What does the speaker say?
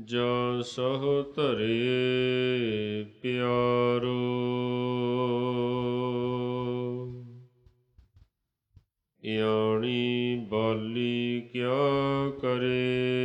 ਜਾਂ ਸਹੁ ਧਰੇ ਪਿਆਰੋ। ਇਆਣੀ ਬਾਲੀ ਕਿਆ ਕਰੇ,